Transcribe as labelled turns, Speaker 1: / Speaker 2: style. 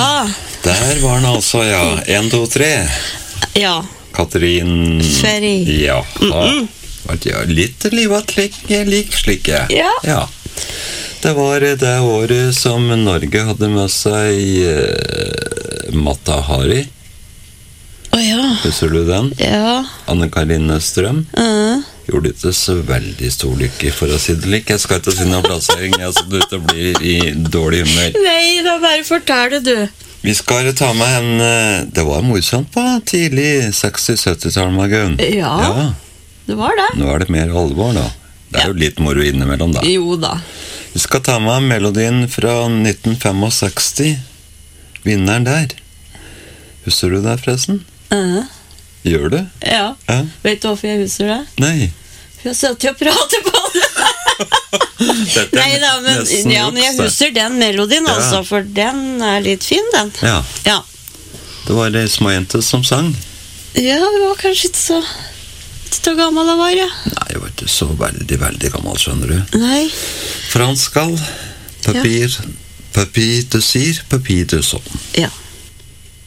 Speaker 1: Ja.
Speaker 2: Der var den altså, ja. 1, 2, 3.
Speaker 1: Ja.
Speaker 2: Katrin
Speaker 1: Ferry.
Speaker 2: Ja. Litt livet lik slik.
Speaker 1: Ja.
Speaker 2: Det var det året som Norge hadde med seg Mata Hari. Husker du den?
Speaker 1: Ja.
Speaker 2: Anne Karine Strøm. Gjorde ikke så veldig stor lykke, for å si det lik. Jeg skal ikke si noen plassering, jeg skal ut og bli i dårlig humør.
Speaker 1: Nei, da bare fortell det, du.
Speaker 2: Vi skal ta med en det var morsomt på tidlig 60-70-tallet, Magun.
Speaker 1: Ja, det var det.
Speaker 2: Nå er det mer alvor da. Det er jo litt moro innimellom da.
Speaker 1: Jo da.
Speaker 2: Vi skal ta med melodien fra 1965. Vinneren der. Husker du det forresten? Gjør du?
Speaker 1: Ja. Vet du hvorfor jeg husker det?
Speaker 2: Nei.
Speaker 1: For jeg satt og pratet på det. Nei da, men ja, men jeg husker den melodien altså, for den er litt fin, den.
Speaker 2: Ja. Det var det små jenter som sang. Ja,
Speaker 1: det var kanskje ikke så gammel det var, ja.
Speaker 2: Nei, jeg var ikke så veldig, veldig gammel, skjønner du.
Speaker 1: Nei.
Speaker 2: Franskall, papir du sier, papir du sånn.
Speaker 1: Ja.